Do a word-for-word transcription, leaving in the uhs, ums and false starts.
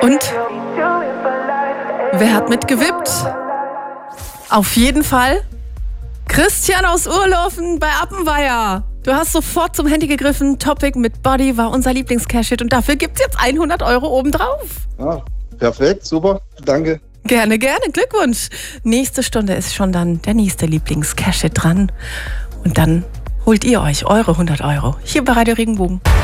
Und wer hat mitgewippt? Auf jeden Fall Christian aus Urlaufen bei Appenweier. Du hast sofort zum Handy gegriffen. Topic mit Body war unser Lieblings-Cash-Hit und dafür gibt es jetzt hundert Euro obendrauf. Ah, perfekt, super, danke. Gerne, gerne, Glückwunsch. Nächste Stunde ist schon dann der nächste Lieblings-Cash-Hit dran. Und dann holt ihr euch eure hundert Euro hier bei Radio Regenbogen.